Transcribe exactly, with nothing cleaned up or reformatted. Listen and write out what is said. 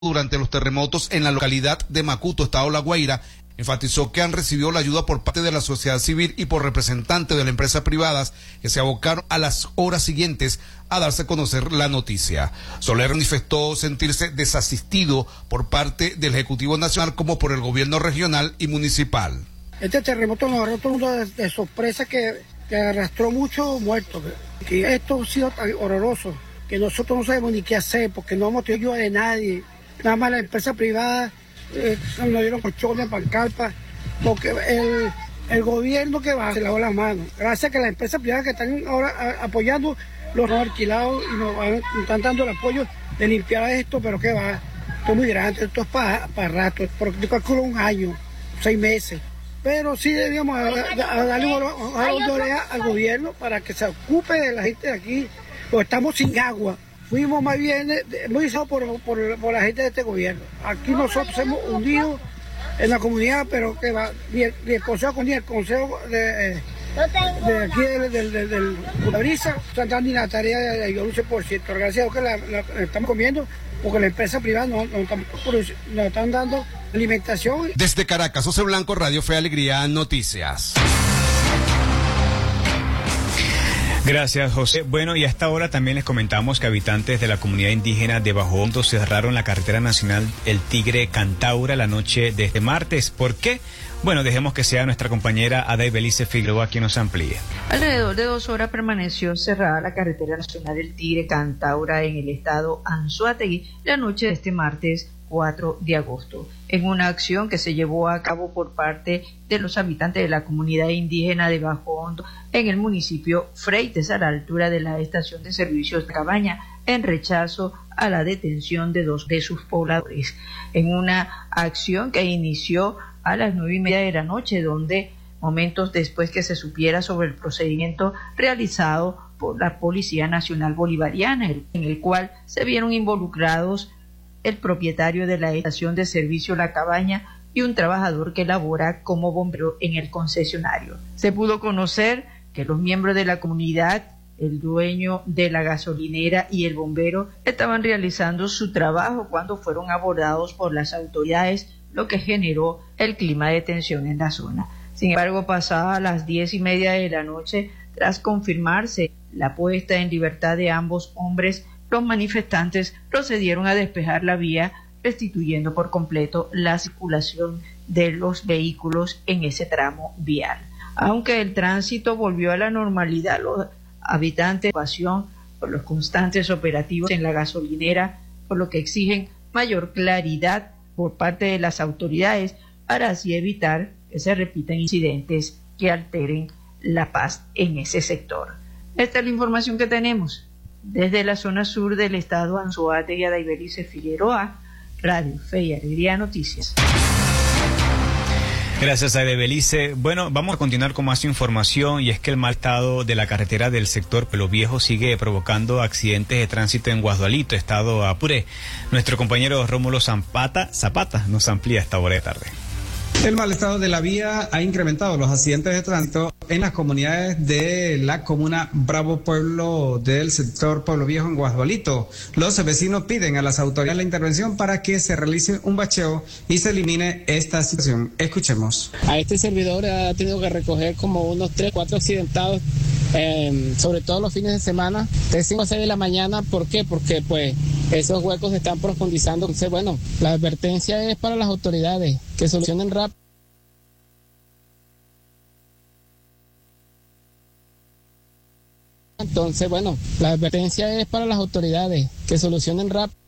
durante los terremotos en la localidad de Macuto, estado La Guaira. Enfatizó que han recibido la ayuda por parte de la sociedad civil y por representantes de las empresas privadas que se abocaron a las horas siguientes a darse a conocer la noticia. Soler manifestó sentirse desasistido por parte del Ejecutivo Nacional como por el gobierno regional y municipal. Este terremoto nos agarró todo el mundo de, de sorpresa que, que arrastró muchos muertos. Que esto ha sido tan horroroso que nosotros no sabemos ni qué hacer porque no hemos tenido ayuda de nadie. Nada más la empresa privada eh, nos dieron colchones, pancarpas, porque el, el gobierno que va se lavó las manos. Gracias a que las empresas privadas que están ahora a, apoyando los no alquilados y nos, van, nos están dando el apoyo de limpiar esto, pero que va, esto es muy grande, esto es para pa rato, porque yo calculo un año, seis meses. Pero sí debíamos a, a darle un jalón de oreja al gobierno para que se ocupe de la gente de aquí, porque estamos sin agua. Fuimos más bien muy por, por, por la gente de este gobierno. Aquí nosotros hemos hundido en la comunidad, pero que va, ni el, ni el consejo ni el consejo de, de aquí del de, de, de, de brisa están dando ni la tarea de ayudar un cien por ciento. Gracias a Dios que la, la, la estamos comiendo, porque la empresa privada no, no, no, nos están dando alimentación. Desde Caracas, José Blanco, Radio Fe Alegría, Noticias. Gracias, José. Bueno, y a esta hora también les comentamos que habitantes de la comunidad indígena de Bajo Hondo cerraron la carretera nacional El Tigre Cantaura la noche de este martes. ¿Por qué? Bueno, dejemos que sea nuestra compañera Ada Ibelice Figueroa quien nos amplíe. Alrededor de dos horas permaneció cerrada la carretera nacional El Tigre Cantaura en el estado Anzoátegui la noche de este martes cuatro de agosto, en una acción que se llevó a cabo por parte de los habitantes de la comunidad indígena de Bajo Hondo en el municipio Freites, a la altura de la estación de servicios de Cabaña, en rechazo a la detención de dos de sus pobladores. En una acción que inició a las nueve y media de la noche, donde momentos después que se supiera sobre el procedimiento realizado por la Policía Nacional Bolivariana, en el cual se vieron involucrados el propietario de la estación de servicio La Cabaña y un trabajador que labora como bombero en el concesionario. Se pudo conocer que los miembros de la comunidad, el dueño de la gasolinera y el bombero estaban realizando su trabajo cuando fueron abordados por las autoridades, lo que generó el clima de tensión en la zona. Sin embargo, pasadas las diez y media de la noche, tras confirmarse la puesta en libertad de ambos hombres, los manifestantes procedieron a despejar la vía, restituyendo por completo la circulación de los vehículos en ese tramo vial. Aunque el tránsito volvió a la normalidad, los habitantes de pasión por los constantes operativos en la gasolinera, por lo que exigen mayor claridad por parte de las autoridades para así evitar que se repitan incidentes que alteren la paz en ese sector. Esta es la información que tenemos. Desde la zona sur del estado Anzoátegui, Ada Ibelice Figueroa, Radio Fe y Alegría Noticias. Gracias, Ada Ibelice. Bueno, vamos a continuar con más información, y es que el mal estado de la carretera del sector Pueblo Viejo sigue provocando accidentes de tránsito en Guasdualito, estado Apure. Nuestro compañero Rómulo Zapata, Zapata nos amplía esta hora de tarde. El mal estado de la vía ha incrementado los accidentes de tránsito en las comunidades de la comuna Bravo Pueblo del sector Pueblo Viejo en Guasdualito. Los vecinos piden a las autoridades la intervención para que se realice un bacheo y se elimine esta situación. Escuchemos. A este servidor ha tenido que recoger como unos tres, cuatro accidentados, eh, sobre todo los fines de semana, de cinco a seis de la mañana. ¿Por qué? Porque pues esos huecos se están profundizando. Entonces, bueno, la advertencia es para las autoridades que solucionen rápido. Entonces, bueno, la advertencia es para las autoridades que solucionen rápido.